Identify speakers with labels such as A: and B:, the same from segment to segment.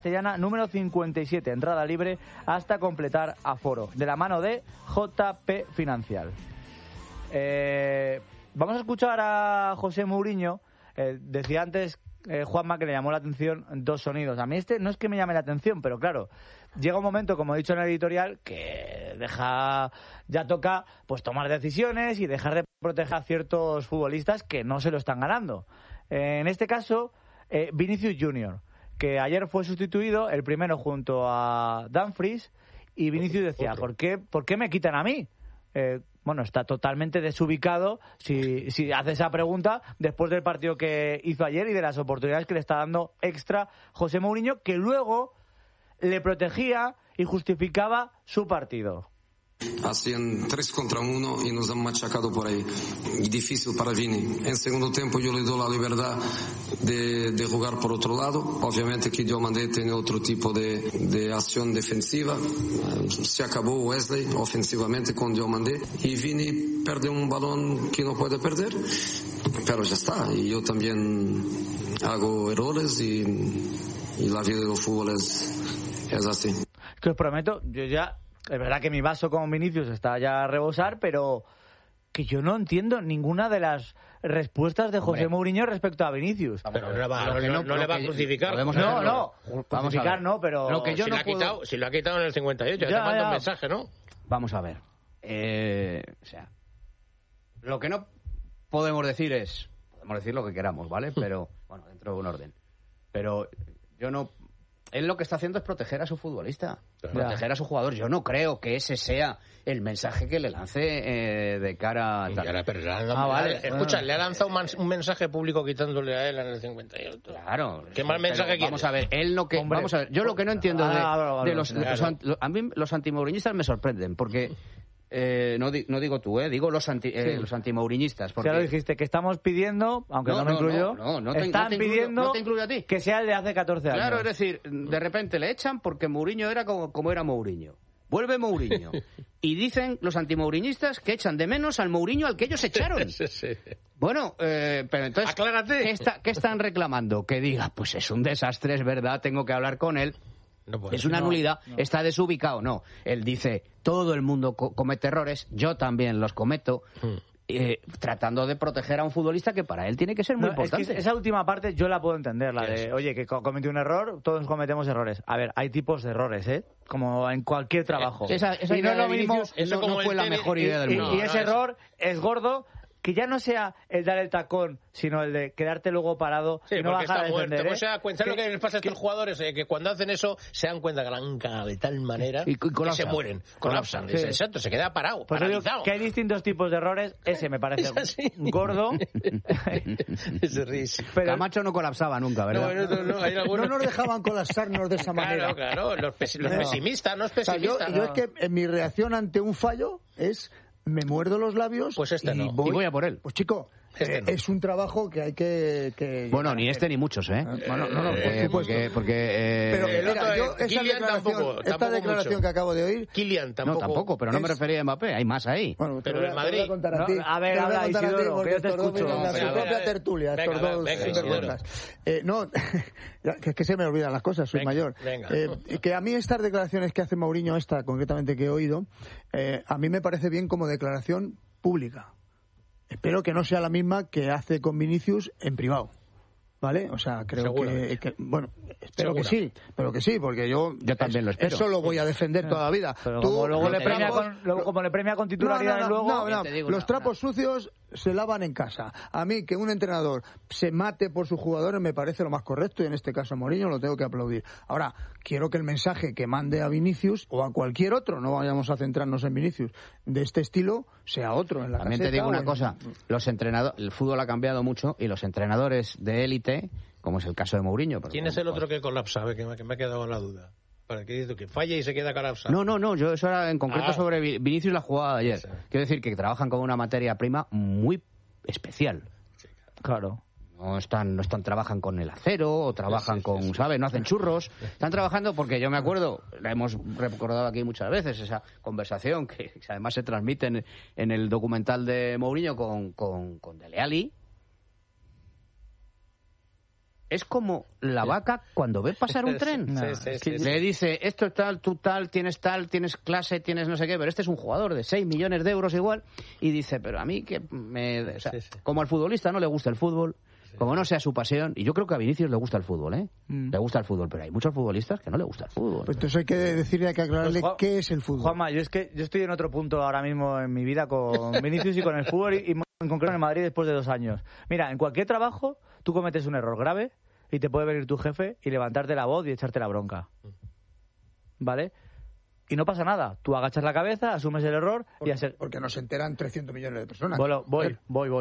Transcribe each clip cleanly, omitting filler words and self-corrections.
A: Castellana número 57, entrada libre hasta completar aforo, de la mano de JP Financial. Vamos a escuchar a José Mourinho. Decía antes Juanma que le llamó la atención dos sonidos. A mí no es que me llame la atención, pero claro, llega un momento, como he dicho en el editorial, que ya toca pues tomar decisiones y dejar de proteger a ciertos futbolistas que no se lo están ganando. En este caso, Vinicius Junior, que ayer fue sustituido, el primero junto a Dumfries, y Vinicius decía, ¿por qué me quitan a mí? Bueno, está totalmente desubicado si hace esa pregunta después del partido que hizo ayer y de las oportunidades que le está dando extra José Mourinho, que luego le protegía y justificaba su partido.
B: Hacían 3 contra 1 y nos han machacado por ahí. Y difícil para Vini. En segundo tiempo yo le doy la libertad de jugar por otro lado. Obviamente que Diomandé tiene otro tipo de acción defensiva. Se acabó Wesley ofensivamente con Diomandé. Y Vini pierde un balón que no puede perder. Pero ya está. Y yo también hago errores y la vida del fútbol es así.
A: Que os prometo, yo ya... Es verdad que mi vaso con Vinicius está ya a rebosar, pero que yo no entiendo ninguna de las respuestas de José Mourinho respecto a Vinicius.
C: Pero no le va a crucificar.
A: No, crucificar no, pero...
D: Lo que yo
C: si lo ha quitado en el 58, ya te manda un mensaje, ¿no?
D: Vamos a ver. O sea, lo que no podemos decir es... Podemos decir lo que queramos, ¿vale? Pero, bueno, dentro de un orden. Pero yo no... Él lo que está haciendo es proteger a su futbolista, proteger a su jugador. Yo no creo que ese sea el mensaje que le lance de cara a tal.
C: Escucha, le ha lanzado un mensaje público quitándole a él en el 58.
D: Claro.
C: ¿Qué mal mensaje quiere?
D: Vamos a ver, vamos a ver, yo lo que no entiendo de a mí los antimourinhistas me sorprenden, porque... no digo tú, digo los antimauriñistas.
A: Ya lo dijiste, que estamos pidiendo, aunque no me incluyo, están pidiendo
D: a ti.
A: Que sea el de hace 14 años.
D: Claro, es decir, de repente le echan porque Mourinho era como era Mourinho. Vuelve Mourinho. Y dicen los antimauriñistas que echan de menos al Mourinho al que ellos echaron.
C: Sí.
D: Bueno, pero entonces,
C: aclárate.
D: ¿Qué están reclamando? Que diga, pues es un desastre, es verdad, tengo que hablar con él. Es una nulidad, está desubicado. No, él dice, todo el mundo comete errores, yo también los cometo, tratando de proteger a un futbolista que para él tiene que ser muy importante.
A: Es que esa última parte yo la puedo entender, la de, oye, que cometió un error, todos cometemos errores. A ver, hay tipos de errores, como en cualquier trabajo.
D: Esa
A: y no es lo mismo,
D: no fue la mejor idea del mundo.
A: Y ese error es gordo, que ya no sea el dar el tacón, sino el de quedarte luego parado y no bajar a defender.
C: Pues se da cuenta, lo que les pasa a estos jugadores, que cuando hacen eso se dan cuenta que la han cagado de tal manera que se mueren, colapsan. Sí. Exacto, se queda parado,
A: pues paralizado. Que hay distintos tipos de errores, ese me parece gordo.
D: Pero Camacho no colapsaba nunca, ¿verdad?
E: No nos dejaban colapsarnos de esa manera.
C: Claro, los pesimistas, no es pesimista.
E: Yo es que en mi reacción ante un fallo es... Me muerdo los labios
D: y voy a por él.
E: Pues chico, es un trabajo que hay que
D: bueno, ni ni muchos,
E: Bueno, por supuesto.
D: Porque
E: pero mira, yo esta declaración que acabo de oír...
C: Kylian tampoco.
D: No, tampoco, pero no me refería a Mbappé, hay más ahí.
E: Bueno,
C: pero en Madrid...
A: A ver, habla Isidoro, que yo te escucho.
E: En su propia tertulia, estos dos sinvergüenzas. No, es que se me olvidan las cosas, soy mayor. Que a mí estas declaraciones que hace Mourinho, esta concretamente que he oído, a mí me parece bien como declaración pública. Espero que no sea la misma que hace con Vinicius en privado, ¿vale? O sea, creo que bueno, espero que sí, porque yo
D: también lo espero.
E: Eso lo voy a defender toda la vida.
A: Pero como luego le premia con titularidad
E: los trapos sucios se lavan en casa. A mí que un entrenador se mate por sus jugadores me parece lo más correcto y en este caso a Mourinho lo tengo que aplaudir. Ahora, quiero que el mensaje que mande a Vinicius o a cualquier otro, no vayamos a centrarnos en Vinicius, de este estilo sea otro en la
D: También te digo una cosa, los entrenadores, el fútbol ha cambiado mucho y los entrenadores de élite, como es el caso de Mourinho.
C: ¿Quién es el otro que colapsa? Que me ha quedado con la duda. ¿Para qué dice que falla y se queda colapsado?
D: No, yo eso era en concreto sobre Vinicius, la jugada de ayer. Sí. Quiero decir que trabajan con una materia prima muy especial.
A: Sí, claro.
D: Trabajan con el acero o trabajan con, ¿sabes? No hacen churros. Están trabajando porque yo me acuerdo, la hemos recordado aquí muchas veces, esa conversación que además se transmite en el documental de Mourinho con Dele Alli. es como la vaca cuando ve pasar un tren. Le dice, esto es tal, tú tal, tienes clase, tienes no sé qué, pero este es un jugador de 6 millones de euros igual, y dice, pero a mí que me... O sea, como al futbolista no le gusta el fútbol, como no sea su pasión, y yo creo que a Vinicius le gusta el fútbol, ¿eh? Le gusta el fútbol, pero hay muchos futbolistas que no le gusta el fútbol.
E: Pues entonces hay que decirle, hay que aclararle qué es el fútbol.
A: Juanma, yo estoy en otro punto ahora mismo en mi vida con Vinicius y con el fútbol, y en concreto en el Madrid después de 2 años. Mira, en cualquier trabajo tú cometes un error grave y te puede venir tu jefe y levantarte la voz y echarte la bronca. ¿Vale? Y no pasa nada. Tú agachas la cabeza, asumes el error y...
E: Porque nos enteran 300 millones de personas.
A: Bueno, voy.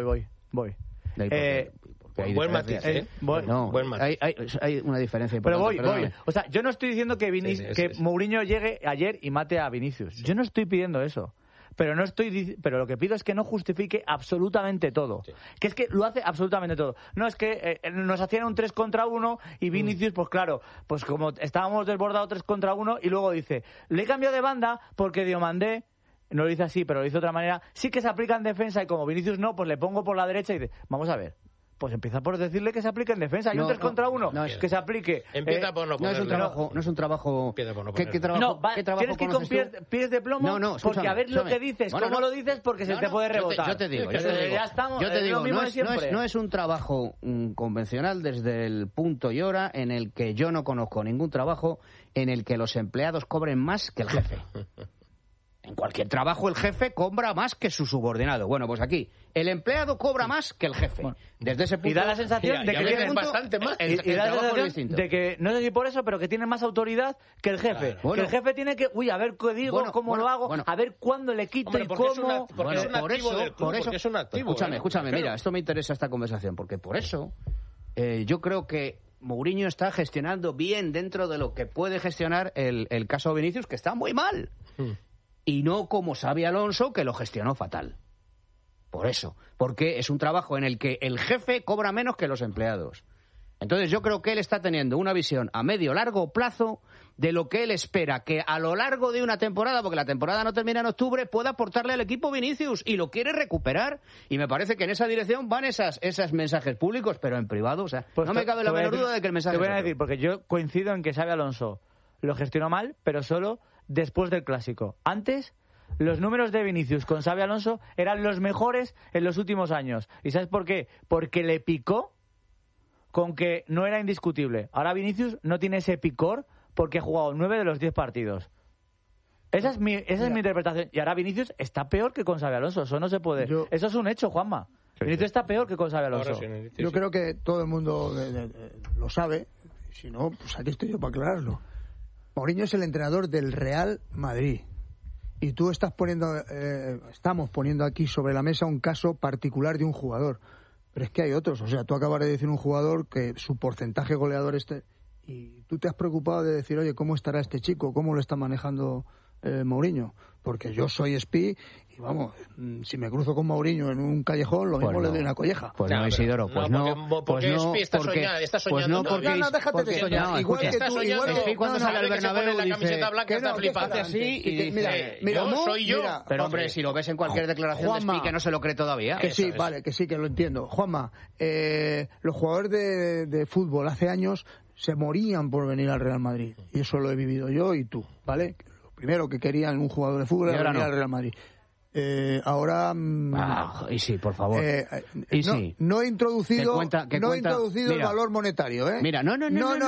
C: Buen matiz, ¿eh?
D: Buen matiz. Hay una diferencia.
A: Pero voy. O sea, yo no estoy diciendo que Mourinho llegue ayer y mate a Vinicius. Yo no estoy pidiendo eso. Pero lo que pido es que no justifique absolutamente todo. Sí. Que es que lo hace absolutamente todo. No, es que nos hacían un 3 contra 1 y Vinicius, pues claro, pues como estábamos desbordados 3 contra 1 y luego dice, le he cambiado de banda porque Diomandé, no lo dice así, pero lo dice de otra manera, sí que se aplica en defensa y como Vinicius no, pues le pongo por la derecha y dice, vamos a ver. Pues empieza por decirle que se aplique en defensa. Hay un 3 contra 1 que se aplique.
C: Empieza por no ponerlo.
D: No es un trabajo.
C: Empieza por no
D: ¿Qué trabajo?
A: Tienes que ir con pies de plomo. Porque a ver lo que dices, cómo lo dices, porque se te puede rebotar.
D: Yo te digo. No es un trabajo convencional desde el punto y hora en el que yo no conozco ningún trabajo en el que los empleados cobren más que el jefe. En cualquier trabajo el jefe cobra más que su subordinado. Bueno, pues aquí el empleado cobra más que el jefe. Bueno,
A: desde ese punto, y da la sensación de que tiene
C: bastante más.
A: Y da la sensación de que, no sé si por eso, pero que tiene más autoridad que el jefe. Claro. Que el jefe tiene que, a ver qué digo, cómo lo hago, a ver cuándo le quito y cómo.
D: Por eso es un activo. Escúchame, mira, esto me interesa esta conversación, porque por eso yo creo que Mourinho está gestionando bien dentro de lo que puede gestionar el caso Vinicius, que está muy mal. Y no como Xabi Alonso, que lo gestionó fatal. Por eso. Porque es un trabajo en el que el jefe cobra menos que los empleados. Entonces yo creo que él está teniendo una visión a medio-largo plazo de lo que él espera que a lo largo de una temporada, porque la temporada no termina en octubre, pueda aportarle al equipo Vinicius. Y lo quiere recuperar. Y me parece que en esa dirección van esos mensajes públicos, pero en privado. O sea, pues no me cabe la menor duda de que el mensaje...
A: Te voy a decir, porque yo coincido en que Xabi Alonso lo gestionó mal, pero solo después del Clásico. Antes, los números de Vinicius con Xabi Alonso eran los mejores en los últimos años. ¿Y sabes por qué? Porque le picó con que no era indiscutible. Ahora Vinicius no tiene ese picor porque ha jugado 9 de los 10 partidos. Esa es mi interpretación. Y ahora Vinicius está peor que con Xabi Alonso. Eso no se puede. Eso es un hecho, Juanma. Vinicius está peor que con Xabi Alonso.
E: Yo creo que todo el mundo lo sabe. Si no, pues aquí estoy yo para aclararlo. Mourinho es el entrenador del Real Madrid. Y tú estamos poniendo aquí sobre la mesa un caso particular de un jugador. Pero es que hay otros. O sea, tú acabas de decir un jugador que su porcentaje goleador y tú te has preocupado de decir, oye, ¿cómo estará este chico? ¿Cómo lo está manejando Mourinho? Porque yo soy espí y vamos, si me cruzo con Mourinho en un callejón, lo mismo le doy una colleja.
D: Pues no, Isidoro,
C: porque está soñando.
E: Déjate de soñar. Igual que tú,
D: cuando sale al Bernabéu
C: la camiseta blanca está flipando
D: así y dice, mira, soy yo. Pero hombre, si lo ves en cualquier declaración de espí que no se lo cree todavía.
E: Que sí, vale, que sí, que lo entiendo. Juanma, los jugadores de fútbol hace años se morían por venir al Real Madrid. Y eso lo he vivido yo y tú, ¿vale? Primero que querían un jugador de fútbol era venir al Real Madrid. Ahora
D: y sí, por favor.
E: No he introducido el valor monetario, ¿eh?
D: Mira, no,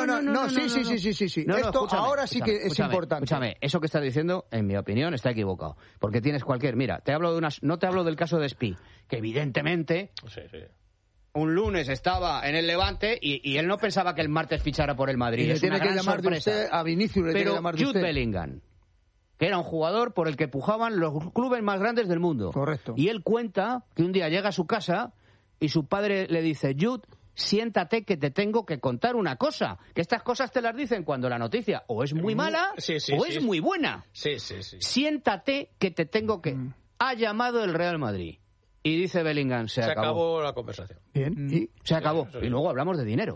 E: sí. Esto ahora sí que es importante.
D: Escúchame, eso que estás diciendo, en mi opinión, está equivocado, porque tienes mira, no te hablo del caso de Espí, que evidentemente un lunes estaba en el Levante y él no pensaba que el martes fichara por el Madrid.
E: Y le tiene que llamar de usted a Vinicius, le tiene que llamar de usted.
D: Jude Bellingham, que era un jugador por el que pujaban los clubes más grandes del mundo.
E: Correcto.
D: Y él cuenta que un día llega a su casa y su padre le dice, Jude, siéntate que te tengo que contar una cosa. Que estas cosas te las dicen cuando la noticia o es muy mala o es muy buena.
C: Sí.
D: Siéntate que te tengo que... Ha llamado el Real Madrid. Y dice Bellingham, se acabó
C: la conversación.
E: Bien.
D: Se acabó. Y luego hablamos de dinero.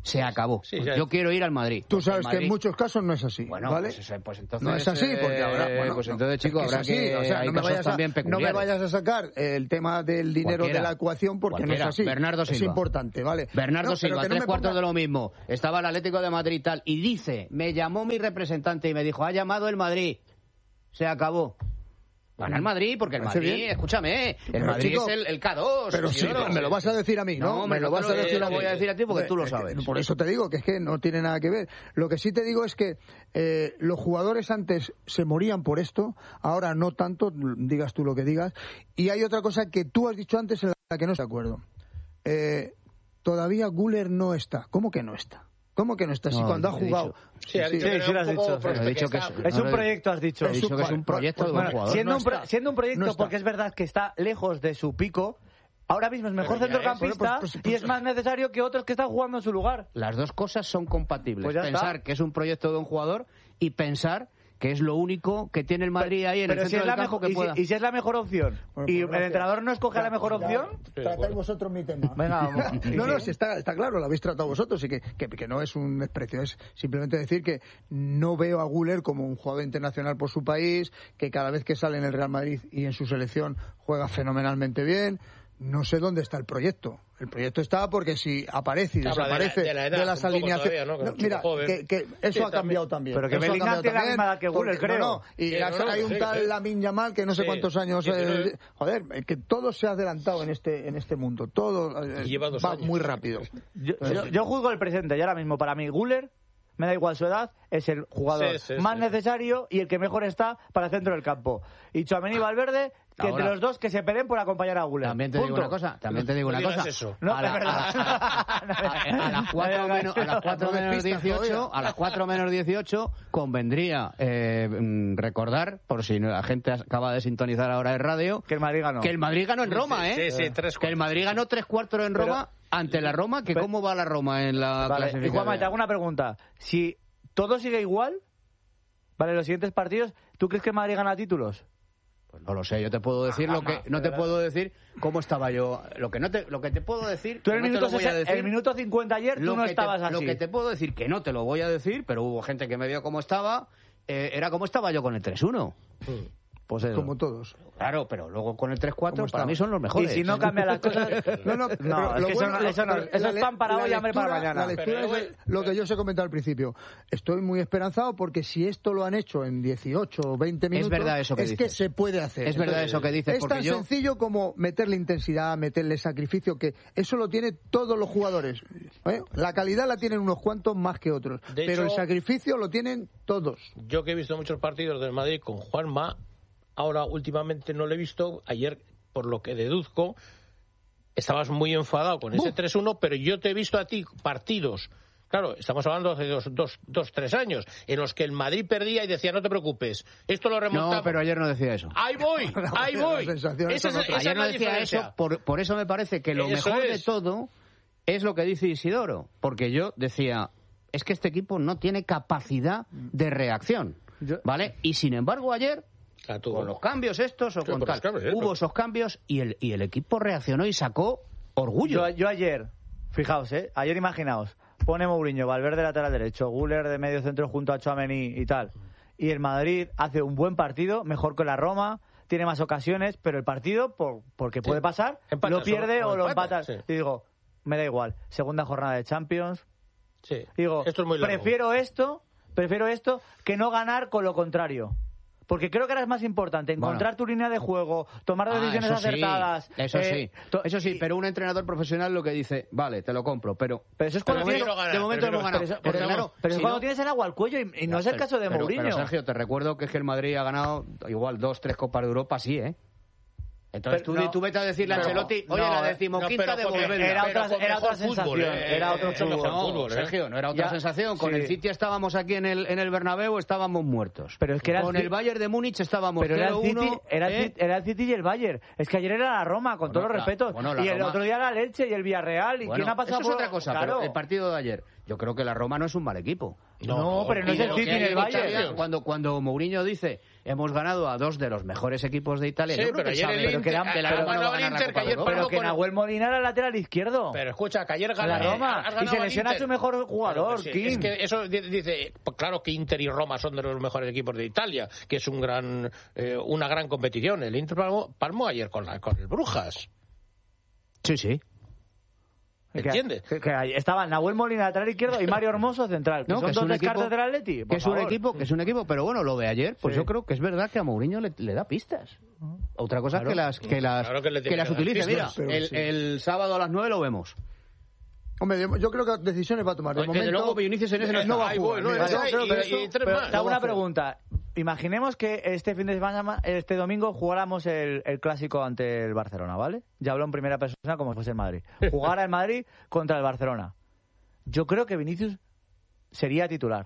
D: se acabó. Sí, yo quiero ir al Madrid.
E: Tú sabes que en muchos casos no es así.
D: Bueno,
E: ¿vale?
D: Pues entonces...
E: No es así, porque ahora... Bueno,
D: pues entonces, chicos, habrá que... O sea,
E: no me vayas a sacar el tema del dinero de la ecuación, porque no es así.
D: Bernardo Silva.
E: Es importante, ¿vale?
D: Bernardo Silva, 3/4 de lo mismo. Estaba el Atlético de Madrid y tal, y dice, me llamó mi representante y me dijo, ha llamado el Madrid. Se acabó. Gana el Madrid, porque el Madrid, bien. Escúchame, el Madrid chico, es el K2.
E: Pero sí, me lo vas a decir a mí, ¿no?
D: Me lo vas a decir a mí. Lo voy a decir a ti porque tú lo sabes.
E: Por eso te digo que es que no tiene nada que ver. Lo que sí te digo es que los jugadores antes se morían por esto, ahora no tanto, digas tú lo que digas. Y hay otra cosa que tú has dicho antes en la que no estoy de acuerdo. Todavía Güler no está. ¿Cómo que no está? ¿Cómo que no está? Si cuando ha jugado...
C: Sí, lo has dicho.
A: Es un proyecto, has dicho.
D: He dicho que es un proyecto de un jugador.
A: Siendo un proyecto, porque es verdad que está lejos de su pico, ahora mismo es mejor centrocampista y es más necesario que otros que están jugando en su lugar.
D: Las dos cosas son compatibles. Pues pensar que es un proyecto de un jugador y pensar que es lo único que tiene el Madrid ahí en el centro del campo que pueda...
A: ¿Y si es la mejor opción? Bueno, ¿y el entrenador no escoge la mejor opción?
E: Tratáis vosotros mi tema.
A: Venga, vamos.
E: No, si está claro, lo habéis tratado vosotros y que no es un desprecio, es simplemente decir que no veo a Güler como un jugador internacional por su país, que cada vez que sale en el Real Madrid y en su selección juega fenomenalmente bien. No sé dónde está el proyecto. El proyecto está porque si aparece y desaparece de las alineaciones... ¿no? Mira, que eso ha cambiado también.
A: Pero que Bellingham tiene la misma edad que Güler, creo.
E: No, y hay un tal Lamine Yamal que no sé cuántos años... joder, que todo se ha adelantado en este mundo. Todo va muy rápido.
A: Yo juzgo el presente y ahora mismo para mí Güler, me da igual su edad, es el jugador más necesario y el que mejor está para el centro del campo. Y Tchouaméni y Valverde... que entre los dos que se peleen por acompañar a Güler.
D: También te digo una cosa.
A: No, es verdad.
D: A las 4 menos 18 convendría recordar, por si la gente acaba de sintonizar ahora de radio,
A: que el Madrid ganó.
D: En Roma, que el Madrid ganó 3/4 en Roma ante la Roma, que cómo va la Roma en la clasificación.
A: Y Juanma, te hago una pregunta. Si todo sigue igual, vale, los siguientes partidos, ¿tú crees que el Madrid gana títulos?
D: Pues no lo sé, yo te puedo decir lo que no te puedo decir cómo estaba yo. Lo que te puedo decir,
A: tú el minuto 50 ayer tú no estabas así.
D: Lo que te puedo decir que no te lo voy a decir, pero hubo gente que me vio cómo estaba, era como estaba yo con el 3-1.
E: Pues eso. Como todos.
D: Claro, pero luego con el 3-4 para mí son los mejores.
A: Y si no cambian las cosas... eso es pan para hoy y hambre para mañana.
E: La lectura es lo que yo os he comentado al principio. Estoy muy esperanzado porque si esto lo han hecho en 18 o 20 minutos...
D: Es verdad eso que dices.
E: Que se puede hacer.
D: Es verdad eso que dices.
E: Es tan sencillo como meterle intensidad, meterle sacrificio, que eso lo tienen todos los jugadores. La calidad la tienen unos cuantos más que otros. Pero el sacrificio lo tienen todos.
C: Yo que he visto muchos partidos del Madrid con Juanma... Ahora, últimamente no lo he visto. Ayer, por lo que deduzco, estabas muy enfadado con ese 3-1, pero yo te he visto a ti partidos. Claro, estamos hablando de dos, 3 años, en los que el Madrid perdía y decía, no te preocupes, esto lo remontamos.
D: No, pero ayer no decía eso.
C: ¡Ahí voy!
D: Ayer no decía eso, por eso me parece que lo mejor de todo es lo que dice Isidoro. Porque yo decía, es que este equipo no tiene capacidad de reacción, ¿vale? Y sin embargo ayer... con los cambios estos o con tal, hubo esos cambios y el equipo reaccionó y sacó orgullo.
A: Yo ayer, fijaos, ayer imaginaos, pone Mourinho, Valverde lateral derecho, Güler de medio centro junto a Tchouaméni y tal, y el Madrid hace un buen partido, mejor que la Roma, tiene más ocasiones, pero el partido, porque puede pasar, lo pierde o lo empata. Y digo, me da igual, segunda jornada de Champions, digo,
C: esto es muy largo.
A: prefiero esto que no ganar con lo contrario. Porque creo que ahora es más importante encontrar tu línea de juego, tomar decisiones acertadas.
D: Eso sí, pero un entrenador profesional lo que dice, vale, te lo compro, pero
A: eso es cuando tienes,
D: de momento no ganas.
A: Pero es cuando tienes el agua al cuello y no es el caso de Mourinho.
D: Pero Sergio, te recuerdo que es que el Madrid ha ganado igual 2-3 Copas de Europa, sí, Entonces tú vete a decirle a Ancelotti, oye, la 15ª devolverla.
A: Era otra sensación, era otro fútbol.
D: Sergio, no era otra sensación. Con el City estábamos aquí en el Bernabéu, estábamos muertos.
A: Pero es que
D: con el Bayern de Múnich estábamos 0-1.
A: Era el City y el Bayern. Es que ayer era la Roma, con todos los respetos. Y el otro día la Elche y el Villarreal. ¿Y quién ha pasado
D: eso es otra cosa, pero el partido de ayer. yo creo que la Roma no es un mal equipo.
A: No, pero no es el City ni el Bayern.
D: Cuando Mourinho dice hemos ganado a 2 de los mejores equipos de Italia,
C: sí,
D: yo creo que sabe que
A: Nahuel Molina era el lateral izquierdo.
C: Pero escucha, que ayer
A: ganó la Roma y se lesiona a su mejor jugador,
C: pues, es que eso dice, pues claro que Inter y Roma son de los mejores equipos de Italia, que es una gran competición. El Inter palmó ayer con el Brujas.
D: Sí.
C: ¿Entiendes?
A: Que estaban Nahuel Molina lateral izquierdo y Mario Hermoso central. Que son dos descartes del Atleti.
D: Que es un equipo, pero bueno, lo de ayer, pues yo creo que es verdad que a Mourinho le da pistas. Otra cosa es que las utilice. Mira, el sábado a las 9 lo vemos.
E: Hombre, yo creo que decisiones va a tomar. De momento,
D: luego Vinicius en ese no va a jugar.
A: Te hago una pregunta. Imaginemos que este fin de semana, este domingo, jugáramos el clásico ante el Barcelona, ¿vale? Ya hablo en primera persona como si fuese el Madrid. Jugara el Madrid contra el Barcelona. Yo creo que Vinicius sería titular.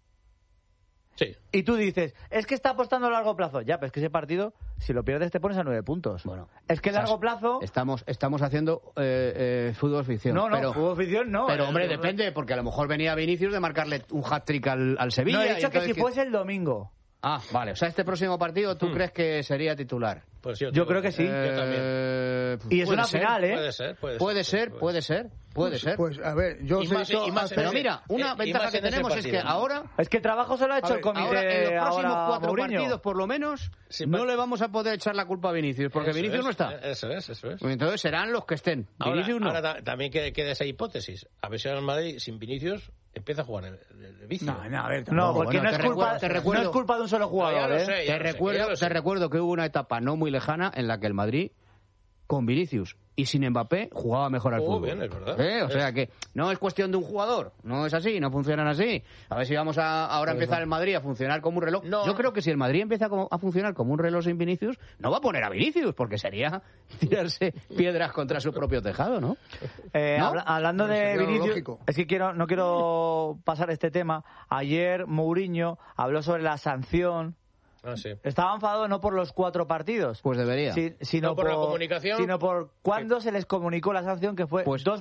C: Sí.
A: Y tú dices, es que está apostando a largo plazo. Ya, pero es que ese partido, si lo pierdes, te pones a 9 puntos.
D: Bueno,
A: es que a largo plazo...
D: Estamos haciendo fútbol ficción.
A: No, fútbol ficción no.
D: Pero, hombre, depende, porque a lo mejor venía Vinicius de marcarle un hat-trick al Sevilla.
A: No, he dicho que si fuese el domingo.
D: Ah, vale. O sea, este próximo partido, ¿tú crees que sería titular?
C: Pues
A: yo creo que sí.
C: Yo también.
A: Y es una final, ¿eh?
C: Puede ser.
E: Pues a ver, yo
D: pero mira, una ventaja que tenemos es que ahora...
A: Es que el trabajo se lo ha hecho el comité.
D: Ahora, en los próximos 4
A: Mourinho.
D: partidos, por lo menos, no le vamos a poder echar la culpa a Vinicius, porque Vinicius no está.
C: Eso es.
D: Entonces serán los que estén. Vinicius no.
C: Ahora también queda esa hipótesis. A ver si el Madrid, sin Vinicius, empieza a jugar el vicio.
A: No, porque no es culpa de un solo jugador.
D: Te recuerdo que hubo una etapa no muy lejana en la que el Madrid, con Vinicius y sin Mbappé, jugaba mejor al fútbol.
C: Bien, es verdad.
D: O sea que no es cuestión de un jugador, no es así, no funcionan así. A ver si vamos a ahora empezar el Madrid a funcionar como un reloj. No. Yo creo que si el Madrid empieza a funcionar como un reloj sin Vinicius, no va a poner a Vinicius, porque sería tirarse piedras contra su propio tejado, ¿no?
A: Hablando de Vinicius,
E: lógico.
A: es que no quiero pasar este tema. Ayer Mourinho habló sobre la sanción.
C: Sí.
A: Estaba enfadado no por los 4 partidos.
D: Pues debería.
A: Sino
C: por la comunicación.
A: Sino por cuándo se les comunicó la sanción, que fue 2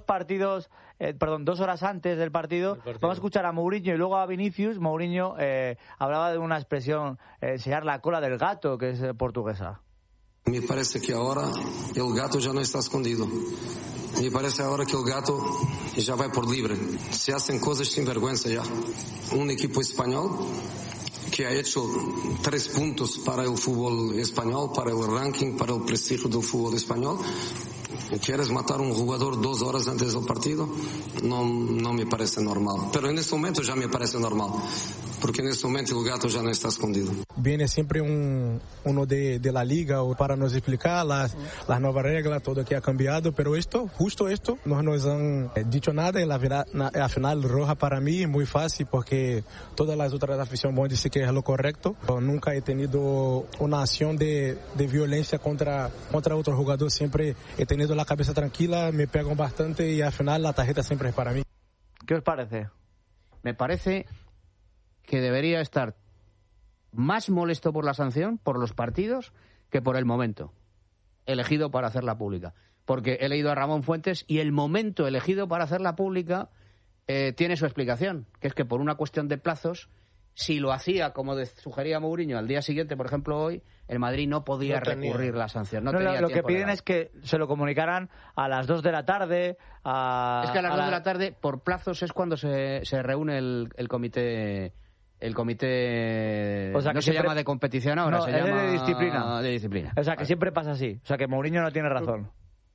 A: horas antes del partido. Vamos a escuchar a Mourinho y luego a Vinicius. Mourinho hablaba de una expresión, enseñar la cola del gato, que es portuguesa.
B: Me parece que ahora el gato ya no está escondido. Me parece ahora que el gato ya va por libre. Se hacen cosas sin vergüenza ya. Un equipo español que ha hecho 3 puntos para el fútbol español, para el ranking, para el prestigio del fútbol español. ¿Quieres matar a un jugador 2 horas antes del partido? No me parece normal. Pero en este momento ya me parece normal. Porque en este momento el gato ya no está escondido.
F: Viene siempre uno de la liga para nos explicar las nuevas reglas, todo que ha cambiado, pero justo esto, no nos han dicho nada y la final roja para mí es muy fácil porque todas las otras aficiones van a decir que es lo correcto. Nunca he tenido una acción de violencia contra otro jugador, siempre he tenido la cabeza tranquila, me pegan bastante y al final la tarjeta siempre es para mí.
A: ¿Qué os parece?
D: Me parece que debería estar más molesto por la sanción, por los partidos, que por el momento elegido para hacerla pública. Porque he leído a Ramón Fuentes y el momento elegido para hacerla pública tiene su explicación, que es que por una cuestión de plazos, si lo hacía, como sugería Mourinho, al día siguiente, por ejemplo hoy, el Madrid no podía recurrir la sanción.
A: Lo que piden es que se lo comunicaran a las 2 de la tarde.
D: Es que a las 2 de la tarde, por plazos, es cuando se reúne el comité. El comité
A: o sea,
D: no se
A: siempre
D: llama de competición ahora, se llama
A: de disciplina. O sea, que siempre pasa así. O sea, que Mourinho no tiene razón.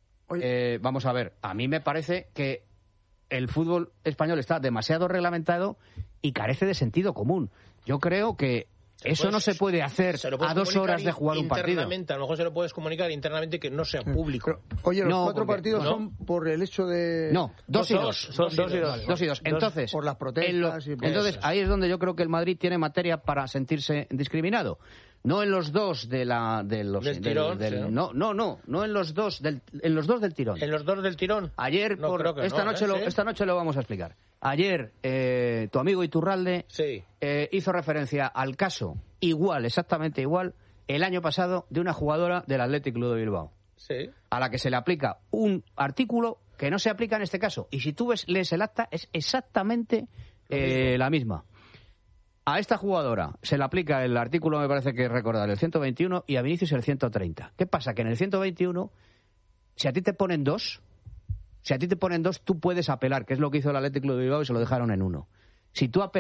D: Vamos a ver, a mí me parece que el fútbol español está demasiado reglamentado y carece de sentido común. Yo creo que eso no se puede hacer a 2 horas de jugar un partido.
C: A lo mejor se lo puedes comunicar internamente que no sea público.
E: Pero, oye, los 4 partidos son por el hecho de...
D: No, 2 y 2.
A: Son 2 y 2.
D: Entonces,
E: por las protestas.
D: Entonces, ahí es donde yo creo que el Madrid tiene materia para sentirse discriminado. No en los 2 del tirón. No en los 2 en los 2 del tirón.
C: En los 2 del tirón.
D: Ayer, esta noche lo vamos a explicar. Ayer, tu amigo Iturralde hizo referencia al caso exactamente igual, el año pasado, de una jugadora del Athletic Club de Bilbao.
C: Sí.
D: A la que se le aplica un artículo que no se aplica en este caso. Y si tú lees el acta, es exactamente la misma. A esta jugadora se le aplica el artículo, me parece que recordar, el 121, y a Vinicius el 130. ¿Qué pasa? Que en el 121, si a ti te ponen 2, tú puedes apelar, que es lo que hizo el Athletic Club de Bilbao y se lo dejaron en 1. Si tú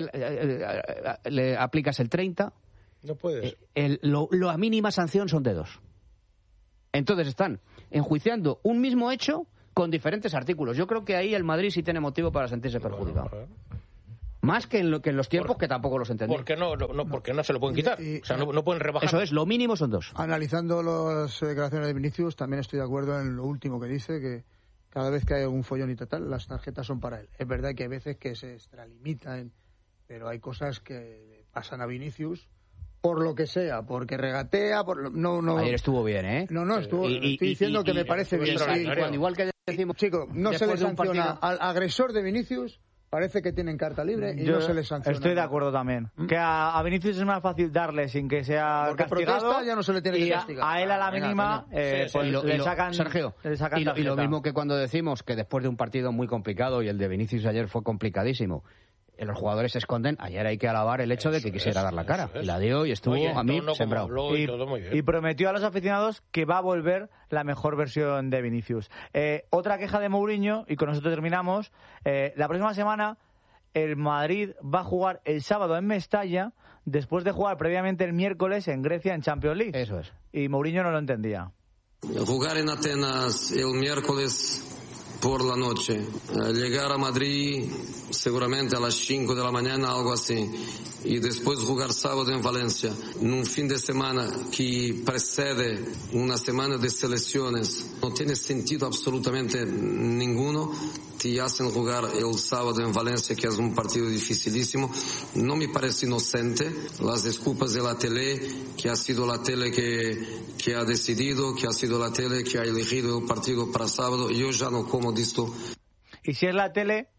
D: le aplicas el 30,
C: no puedes.
D: La mínima sanción son de 2. Entonces están enjuiciando un mismo hecho con diferentes artículos. Yo creo que ahí el Madrid sí tiene motivo para sentirse perjudicado. Más que en los tiempos, que tampoco los entendí.
C: Porque no se lo pueden quitar. O sea, no pueden rebajar.
D: Eso es, lo mínimo son 2.
E: Analizando las declaraciones de Vinicius, también estoy de acuerdo en lo último que dice, que cada vez que hay un follón y tal, las tarjetas son para él. Es verdad que hay veces que se extralimitan, pero hay cosas que pasan a Vinicius por lo que sea, porque regatea,
D: Ayer estuvo bien, ¿eh?
E: Estoy diciendo que me parece bien.
D: Igual que decimos,
E: chicos, no se le sanciona al agresor de Vinicius. Parece que tienen carta libre y no se les sanciona.
A: Estoy de acuerdo también. Que a Vinicius es más fácil darle sin que sea
E: porque
A: castigado.
E: Protesta, ya no se le tiene que castigar.
A: A él a la mínima le sacan,
D: Sergio, y lo mismo que cuando decimos que después de un partido muy complicado, y el de Vinicius ayer fue complicadísimo, los jugadores se esconden. Ayer hay que alabar el hecho de que quisiera dar la cara. La dio y estuvo a mí sembrado.
A: Y prometió a los aficionados que va a volver la mejor versión de Vinicius. Otra queja de Mourinho, y con nosotros terminamos. La próxima semana el Madrid va a jugar el sábado en Mestalla, después de jugar previamente el miércoles en Grecia en Champions League.
D: Eso es.
A: Y Mourinho no lo entendía.
B: Jugar en Atenas el miércoles por la noche, llegar a Madrid seguramente a las 5 de la mañana, algo así, y después jugar sábado en Valencia, en un fin de semana que precede una semana de selecciones, no tiene sentido absolutamente ninguno. Te hacen jugar el sábado en Valencia, que es un partido dificilísimo. No me parece inocente las disculpas de la tele, que ha sido la tele que ha decidido, que ha sido la tele que ha elegido el partido para sábado. Yo ya no como de esto.
A: Y si es la tele,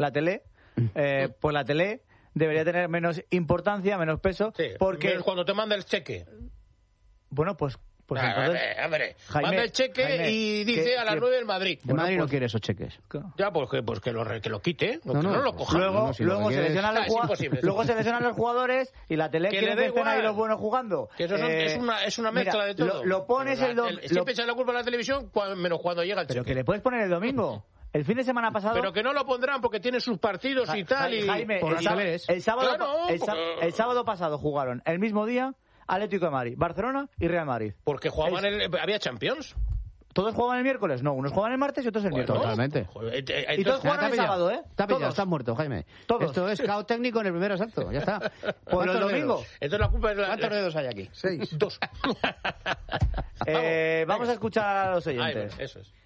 A: pues la tele debería tener menos importancia, menos peso, porque
C: cuando te manda el cheque.
A: Bueno, pues entonces,
C: Jaime, manda el cheque y dice a las 9 del Madrid.
D: El Madrid no quiere esos cheques.
C: Ya, pues que lo quite, no lo coja.
A: Luego se lesionan los jugadores y la tele quiere que estén ahí los buenos jugando.
C: Que eso es una mezcla de todo.
A: Lo pones
C: siempre echan la culpa a la televisión, menos cuando llega el cheque.
A: Pero que le puedes poner el domingo. El fin de semana pasado...
C: Pero que no lo pondrán porque tiene sus partidos y tal.
A: Jaime, el sábado pasado jugaron el mismo día Atlético de Madrid, Barcelona y Real Madrid.
C: Porque jugaban había Champions.
A: ¿Todos juegan el miércoles? No, unos juegan el martes y otros el miércoles.
D: Totalmente.
A: Y todos juegan el sábado, ¿eh?
D: Estás muerto, Jaime.
A: Todos.
D: Esto es caos técnico en el primer asalto, ya está.
A: Pues el domingo.
C: Entonces la culpa es
D: ¿Cuántos dedos hay aquí?
E: 6.
C: 2.
A: Vamos a escuchar a los oyentes.
C: Eso es.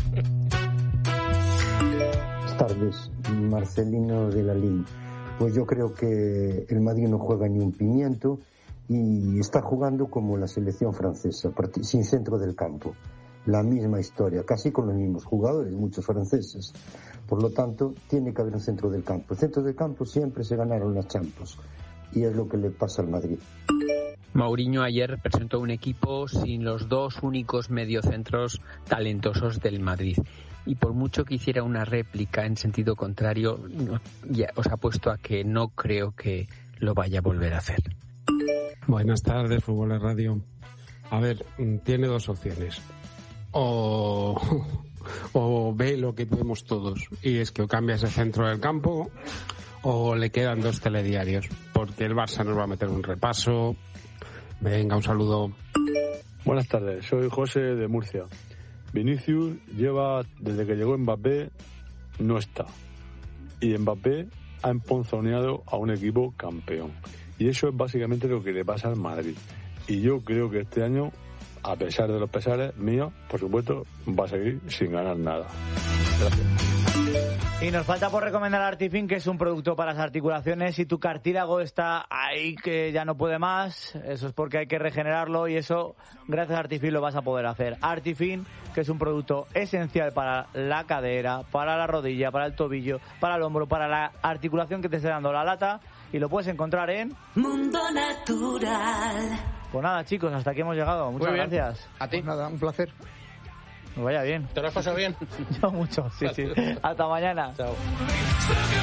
G: Buenas tardes, Marcelino de la Lin. Pues yo creo que el Madrid no juega ni un pimiento y está jugando como la selección francesa, sin centro del campo. La misma historia, casi con los mismos jugadores, muchos franceses. Por lo tanto, tiene que haber un centro del campo. El centro del campo siempre se ganaron las Champions y es lo que le pasa al Madrid.
H: Mourinho ayer presentó un equipo sin los dos únicos mediocentros talentosos del Madrid. Y por mucho que hiciera una réplica en sentido contrario, ya os apuesto a que no creo que lo vaya a volver a hacer.
I: Buenas tardes, Fútbol en Radio. A ver, tiene dos opciones. O ve lo que vemos todos, y es que o cambia ese centro del campo o le quedan dos telediarios, porque el Barça nos va a meter un repaso. Venga, un saludo.
J: Buenas tardes, soy José de Murcia. Vinicius lleva, desde que llegó Mbappé, no está. Y Mbappé ha emponzoneado a un equipo campeón. Y eso es básicamente lo que le pasa al Madrid. Y yo creo que este año, a pesar de los pesares míos, por supuesto, va a seguir sin ganar nada. Gracias.
A: Y nos falta por recomendar Artifin, que es un producto para las articulaciones. Si tu cartílago está ahí que ya no puede más, eso es porque hay que regenerarlo, y eso gracias a Artifin lo vas a poder hacer. Artifin, que es un producto esencial para la cadera, para la rodilla, para el tobillo, para el hombro, para la articulación que te esté dando la lata, y lo puedes encontrar en
K: Mundo Natural.
A: Pues nada, chicos, hasta aquí hemos llegado. Muchas gracias.
D: A ti.
E: Pues nada, un placer.
A: Vaya bien.
C: ¿Te lo has pasado bien?
A: Yo mucho, sí. Hasta mañana.
C: Chao.